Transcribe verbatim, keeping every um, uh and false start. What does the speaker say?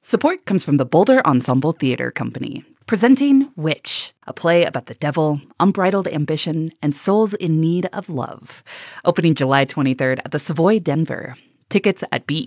Support comes from the Boulder Ensemble Theater Company, presenting Witch, a play about the devil, unbridled ambition, and souls in need of love. Opening July twenty-third at the Savoy Denver. Tickets at B